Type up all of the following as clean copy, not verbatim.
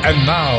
And now,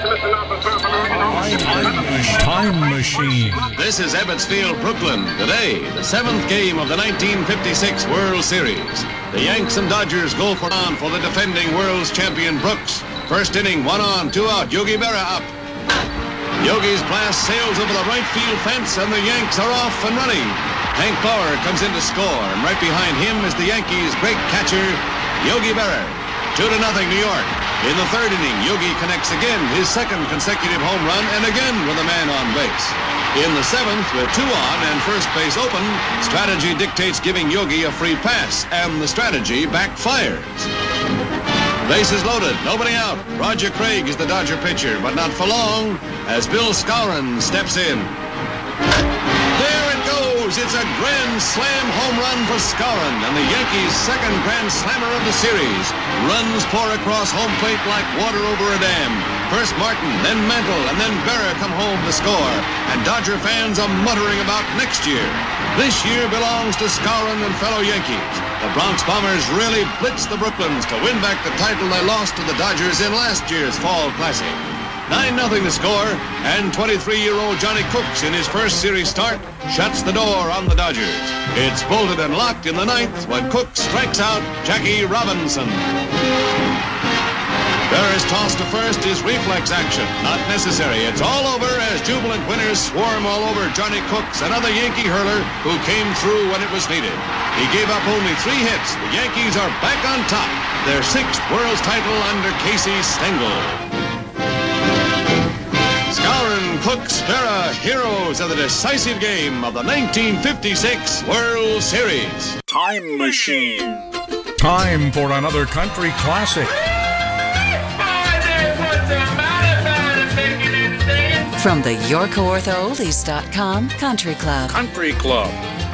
Time Machine. This is Ebbets Field, Brooklyn. Today, the seventh game of the 1956 World Series. The Yanks and Dodgers go for the defending world's champion Brooks. First inning, 1 on, 2 out. Yogi Berra up. Yogi's blast sails over the right field fence, and the Yanks are off and running. Hank Bauer comes in to score, and right behind him is the Yankees' great catcher, Yogi Berra. 2-0 New York. In the third inning, Yogi connects again, his second consecutive home run, and again with a man on base. In the seventh, with 2 on and first base open, strategy dictates giving Yogi a free pass, and the strategy backfires. Bases loaded, nobody out. Roger Craig is the Dodger pitcher, but not for long, as Bill Skowron steps in. There it goes! It's a grand slam home run for Skowron, and the Yankees' second grand slammer of the series. Runs pour across home plate like water over a dam. First Martin, then Mantle, and then Berra come home to score. And Dodger fans are muttering about next year. This year belongs to Skowron and fellow Yankees. The Bronx Bombers really blitzed the Brooklyns to win back the title they lost to the Dodgers in last year's Fall Classic. 9-0 the score, and 23-year-old Johnny Cooks in his first series start shuts the door on the Dodgers. It's bolted and locked in the ninth when Cooks strikes out Jackie Robinson. Berra's toss to first is reflex action, not necessary. It's all over as jubilant winners swarm all over Johnny Cooks, another Yankee hurler who came through when it was needed. He gave up only 3 hits. The Yankees are back on top, their 6th world's title under Casey Stengel. Skowron, Cooks, Berra, heroes of the decisive game of the 1956 World Series. Time Machine. Time for another country classic. From the YorkOrthoOldies.com Country Club. Country Club.